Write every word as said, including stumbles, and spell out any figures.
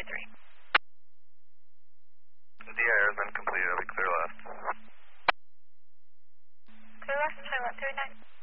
two three. The D I R has been completed. I'll be clear left. Clear left, Charlie one three nine.